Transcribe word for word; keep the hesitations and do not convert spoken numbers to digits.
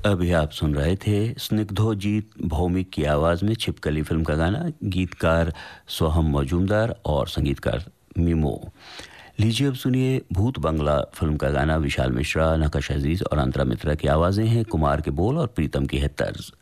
अभी आप सुन रहे थे स्निग्धोजीत भौमिक की आवाज़ में छिपकली फिल्म का गाना, गीतकार सोहम मजूमदार और संगीतकार मीमो। लीजिए अब सुनिए भूत बंगला फिल्म का गाना, विशाल मिश्रा, नकश अजीज और अंतरा मित्रा की आवाज़ें हैं, कुमार के बोल और प्रीतम की है तर्ज।